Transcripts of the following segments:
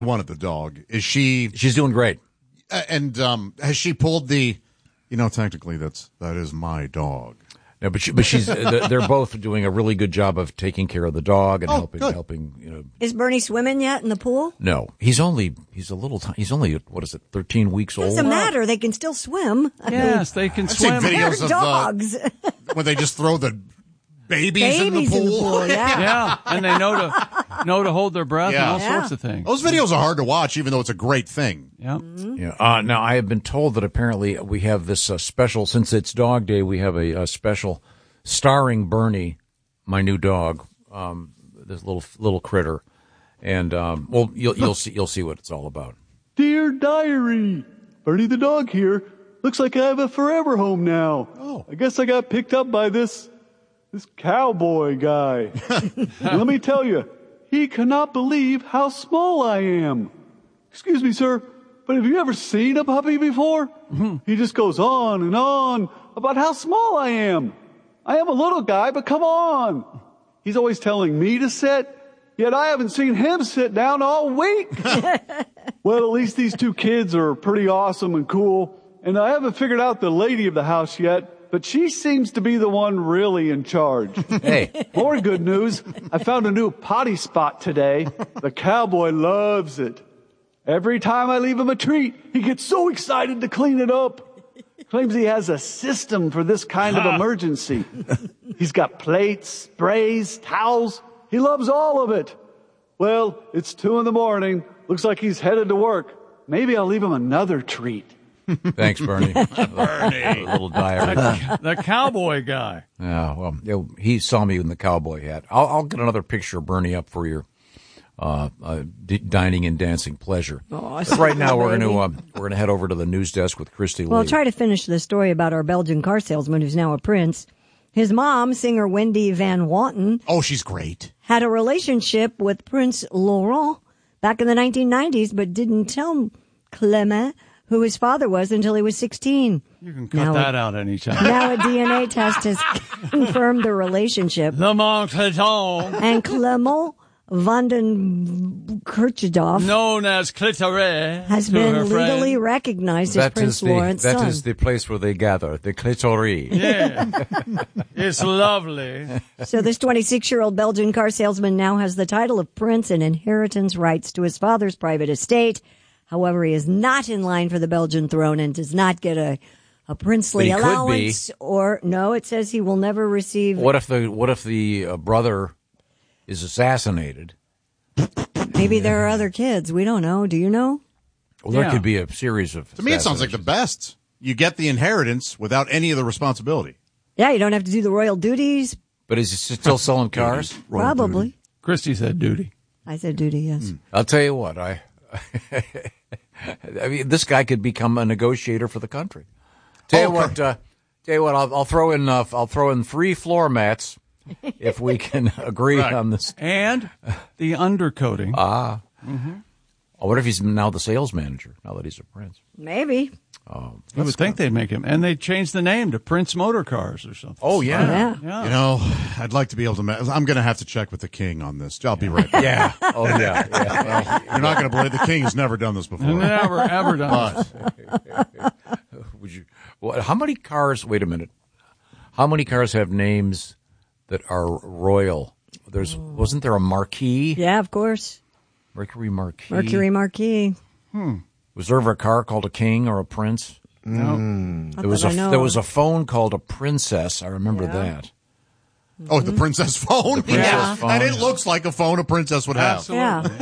wanted the dog. Is she? She's doing great. And has she pulled the? Technically that is my dog. No, but she's. They're both doing a really good job of taking care of the dog and helping. Is Bernie swimming yet in the pool? No, he's only 13 weeks old. Doesn't matter. They can still swim. They can swim. I've seen videos of dogs. When they just throw the babies in the pool. Yeah, and they know to hold their breath and all sorts of things. Those videos are hard to watch, even though it's a great thing. Yeah. Yeah. Now I have been told that apparently we have this special, since it's Dog Day, we have a special starring Bernie, my new dog, this little critter, and you'll see what it's all about. Dear Diary, Bernie the dog here. Looks like I have a forever home now. Oh. I guess I got picked up by this cowboy guy. Let me tell you, he cannot believe how small I am. Excuse me, sir, but have you ever seen a puppy before? Mm-hmm. He just goes on and on about how small I am. I am a little guy, but come on. He's always telling me to sit, yet I haven't seen him sit down all week. Well, at least these two kids are pretty awesome and cool, and I haven't figured out the lady of the house yet. But she seems to be the one really in charge. Hey. More good news. I found a new potty spot today. The cowboy loves it. Every time I leave him a treat, he gets so excited to clean it up. Claims he has a system for this kind of emergency. He's got plates, sprays, towels. He loves all of it. Well, it's 2 a.m. Looks like he's headed to work. Maybe I'll leave him another treat. Thanks, Bernie. Bernie. Little diary. The cowboy guy. Yeah, well, he saw me in the cowboy hat. I'll get another picture of Bernie up for your dining and dancing pleasure. Oh, right now, we're gonna head over to the news desk with Christy Lee. Well, I'll try to finish the story about our Belgian car salesman who's now a prince. His mom, singer Wendy Van Wanten. Oh, she's great. Had a relationship with Prince Laurent back in the 1990s, but didn't tell Clement who his father was until he was 16. You can cut that out anytime. Now a DNA test has confirmed the relationship. And Clement van den Kirchhoff, known as Clitoris, has been legally recognized as Prince Lawrence's son. That is the place where they gather, the Clitoris. Yeah. It's lovely. So this 26-year-old Belgian car salesman now has the title of prince and inheritance rights to his father's private estate. However, he is not in line for the Belgian throne and does not get a princely allowance. It says he will never receive. What if the brother is assassinated? Maybe there are other kids. We don't know. Do you know? Well, there could be a series of. To me, it sounds like the best. You get the inheritance without any of the responsibility. Yeah, you don't have to do the royal duties. But is he still selling cars? Probably. Duty. Christy said duty. I said duty, yes. I'll tell you what, I mean, this guy could become a negotiator for the country. Tell you what, I'll throw in 3 floor mats if we can agree on this. And the undercoating. Mm-hmm. Oh, what if he's now the sales manager, now that he's a prince? Maybe. I would think they'd make him. And they'd change the name to Prince Motor Cars or something. Oh, yeah. I'd like to be able to. I'm going to have to check with the king on this. I'll be right back. Yeah. Oh, yeah. Well, you're not going to believe the king has never done this before. Never, ever done this. How many cars, wait a minute. How many cars have names that are royal? Wasn't there a Marquis? Yeah, of course. Mercury Marquis. Mercury Marquis. Was there ever a car called a king or a prince? No. There was a phone called a princess. I remember that. Oh, the princess phone? The princess phone. And it looks like a phone a princess would have. Absolutely.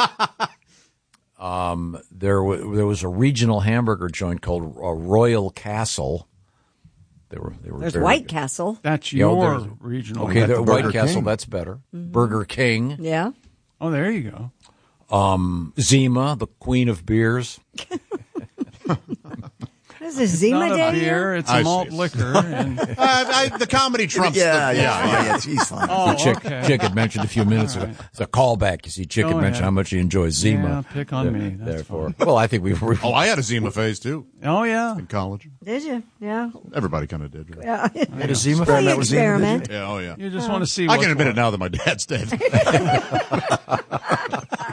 Yeah. There was a regional hamburger joint called Royal Castle. There's White Castle. That's your regional. Okay, the White Burger Castle, King. that's better. Mm-hmm. Burger King. Yeah. Oh, there you go. Zima, the queen of beers. What is this, Zima Not Day? a beer, it's a malt liquor. And The comedy trumps. Yeah, he's fine. Chick had mentioned a few minutes ago. It's a callback. You see, Chick had mentioned how much he enjoys Zima. Yeah, pick on me. Therefore, well, I think we were. Oh, I had a Zima phase too. Oh, yeah. In college. Did you? Yeah. Everybody kind of did. Right? Yeah. Had a Zima Well, phase? you experiment. Yeah, oh yeah. You just want to see I can admit it now that my dad's dead. Oh,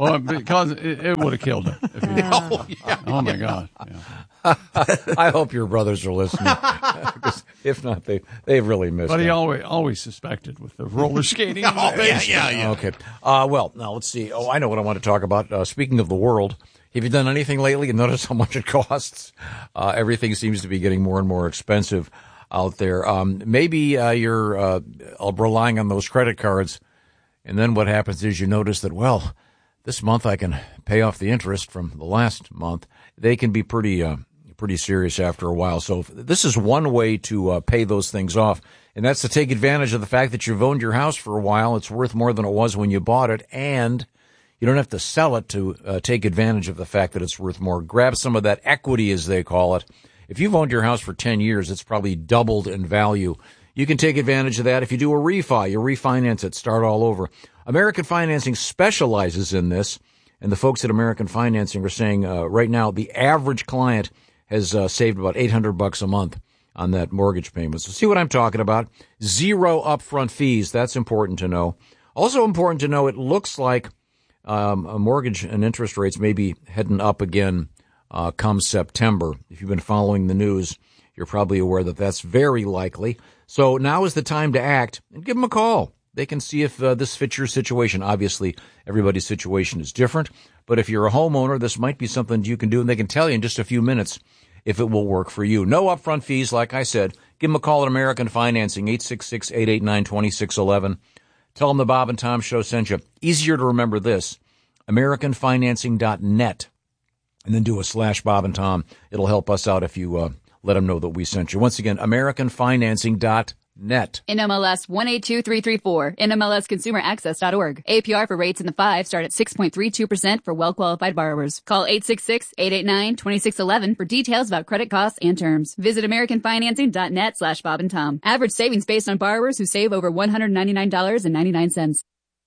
Well, because it would have killed him. If he, oh, my God. Yeah. I hope your brothers are listening. 'Cause if not, they've really missed it. But he always suspected with the roller skating. Yeah. Okay. Well, now let's see. Oh, I know what I want to talk about. Speaking of the world, have you done anything lately and noticed how much it costs? Everything seems to be getting more and more expensive out there. Maybe you're relying on those credit cards, and then what happens is you notice that, well, this month I can pay off the interest from the last month. They can be pretty serious after a while. So this is one way to pay those things off, and that's to take advantage of the fact that you've owned your house for a while. It's worth more than it was when you bought it, and you don't have to sell it to take advantage of the fact that it's worth more. Grab some of that equity, as they call it. If you've owned your house for 10 years, it's probably doubled in value. You can take advantage of that. If you do a refi, you refinance it, start all over. American Financing specializes in this, and the folks at American Financing are saying right now the average client has saved about $800 a month on that mortgage payment. So see what I'm talking about. 0 upfront fees. That's important to know. Also important to know, it looks like a mortgage and interest rates may be heading up again come September. If you've been following the news, you're probably aware that that's very likely. So now is the time to act and give them a call. They can see if this fits your situation. Obviously, everybody's situation is different. But if you're a homeowner, this might be something you can do, and they can tell you in just a few minutes if it will work for you. No upfront fees, like I said. Give them a call at American Financing, 866-889-2611. Tell them the Bob and Tom Show sent you. Easier to remember this, AmericanFinancing.net, and then do a /Bob and Tom. It'll help us out if you let them know that we sent you. Once again, AmericanFinancing.net. NMLS 182334, NMLSConsumerAccess.org. APR for rates in the 5 start at 6.32% for well-qualified borrowers. Call 866-889-2611 for details about credit costs and terms. Visit AmericanFinancing.net /Bob and Tom. Average savings based on borrowers who save over $199.99.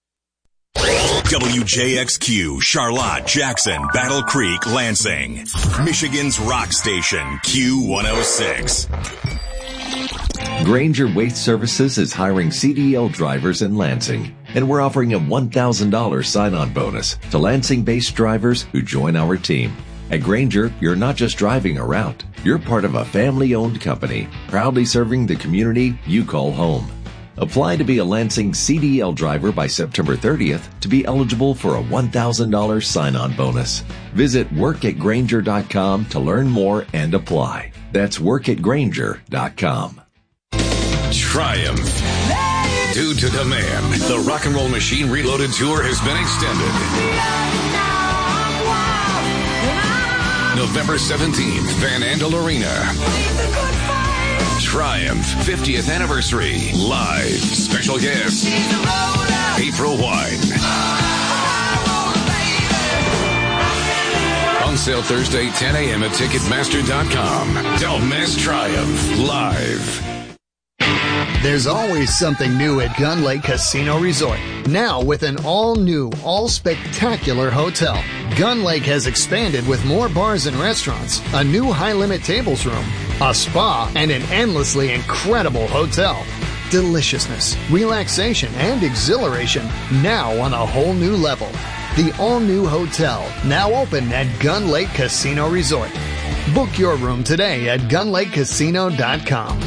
WJXQ, Charlotte, Jackson, Battle Creek, Lansing. Michigan's rock station, Q106. Grainger Waste Services is hiring CDL drivers in Lansing, and we're offering a $1,000 sign-on bonus to Lansing-based drivers who join our team. At Grainger, you're not just driving a route. You're part of a family-owned company, proudly serving the community you call home. Apply to be a Lansing CDL driver by September 30th to be eligible for a $1,000 sign-on bonus. Visit workatgrainger.com to learn more and apply. That's workatgrainger.com. Triumph. Due to demand, the Rock and Roll Machine Reloaded Tour has been extended. November 17th, Van Andel Arena. Triumph 50th Anniversary. Live. Special guest, April Wine. On sale Thursday, 10 a.m. at Ticketmaster.com. Don't miss Triumph. Live. There's always something new at Gun Lake Casino Resort. Now with an all-new, all-spectacular hotel. Gun Lake has expanded with more bars and restaurants, a new high-limit tables room, a spa, and an endlessly incredible hotel. Deliciousness, relaxation, and exhilaration now on a whole new level. The all-new hotel, now open at Gun Lake Casino Resort. Book your room today at gunlakecasino.com.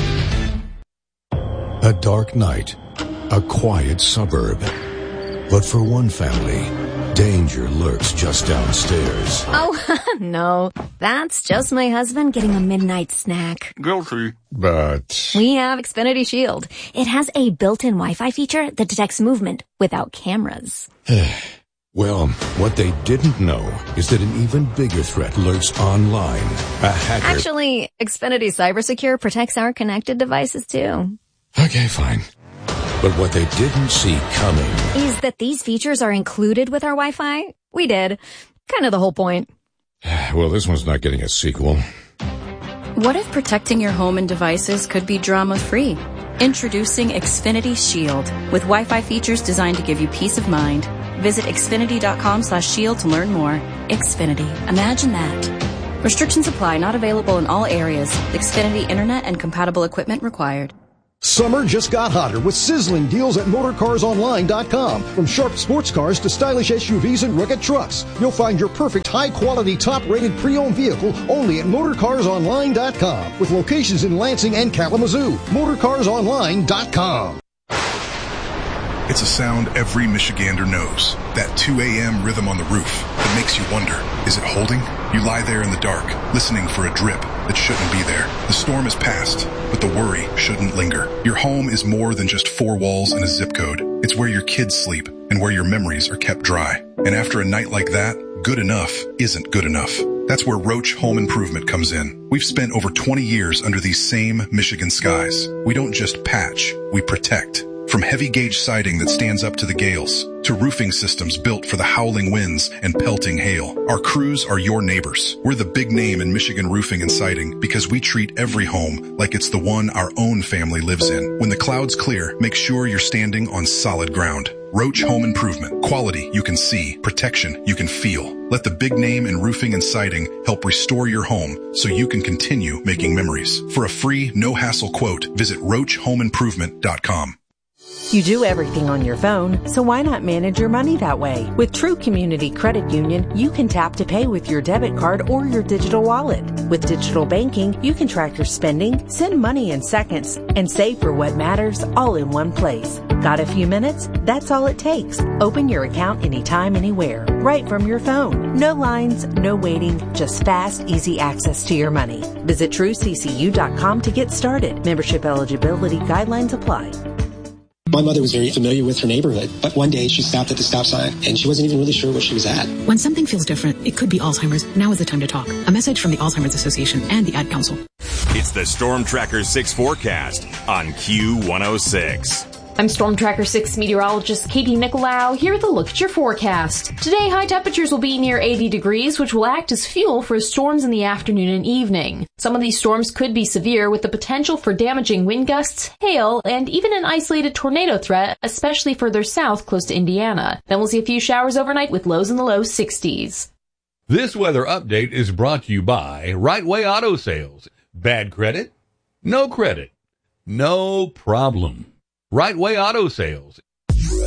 A dark night, a quiet suburb. But for one family, danger lurks just downstairs. Oh, no. That's just my husband getting a midnight snack. Guilty. But We have Xfinity Shield. It has a built-in Wi-Fi feature that detects movement without cameras. well, what they didn't know is that an even bigger threat lurks online. A hacker. Actually, Xfinity CyberSecure protects our connected devices, too. Okay, fine. But what they didn't see coming is that these features are included with our Wi-Fi. We did. Kind of the whole point. Well, this one's not getting a sequel. What if protecting your home and devices could be drama-free? Introducing Xfinity Shield with Wi-Fi features designed to give you peace of mind. Visit Xfinity.com/shield to learn more. Xfinity. Imagine that. Restrictions apply. Not available in all areas. Xfinity Internet and compatible equipment required. Summer just got hotter with sizzling deals at MotorCarsOnline.com. From sharp sports cars to stylish SUVs and rugged trucks, you'll find your perfect high-quality, top-rated pre-owned vehicle only at MotorCarsOnline.com. With locations in Lansing and Kalamazoo. MotorCarsOnline.com. It's a sound every Michigander knows. That 2 a.m. rhythm on the roof that makes you wonder, is it holding? You lie there in the dark, listening for a drip that shouldn't be there. The storm is past, but the worry shouldn't linger. Your home is more than just 4 walls and a zip code. It's where your kids sleep and where your memories are kept dry. And after a night like that, good enough isn't good enough. That's where Roach Home Improvement comes in. We've spent over 20 years under these same Michigan skies. We don't just patch, we protect. From heavy gauge siding that stands up to the gales, to roofing systems built for the howling winds and pelting hail, our crews are your neighbors. We're the big name in Michigan roofing and siding because we treat every home like it's the one our own family lives in. When the clouds clear, make sure you're standing on solid ground. Roach Home Improvement. Quality you can see, protection you can feel. Let the big name in roofing and siding help restore your home so you can continue making memories. For a free, no-hassle quote, visit RoachHomeImprovement.com. You do everything on your phone, so why not manage your money that way? With True Community Credit Union, you can tap to pay with your debit card or your digital wallet. With digital banking, you can track your spending, send money in seconds, and save for what matters all in one place. Got a few minutes? That's all it takes. Open your account anytime, anywhere, right from your phone. No lines, no waiting, just fast, easy access to your money. Visit TrueCCU.com to get started. Membership eligibility guidelines apply. My mother was very familiar with her neighborhood, but one day she stopped at the stop sign and she wasn't even really sure where she was at. When something feels different, it could be Alzheimer's. Now is the time to talk. A message from the Alzheimer's Association and the Ad Council. It's the Storm Tracker 6 forecast on Q106. I'm Storm Tracker 6 meteorologist Katie Nicolau. Here with a look at your forecast. Today, high temperatures will be near 80 degrees, which will act as fuel for storms in the afternoon and evening. Some of these storms could be severe, with the potential for damaging wind gusts, hail, and even an isolated tornado threat, especially further south close to Indiana. Then we'll see a few showers overnight with lows in the low 60s. This weather update is brought to you by Right Way Auto Sales. Bad credit? No credit. No problem. Right Way Auto Sales.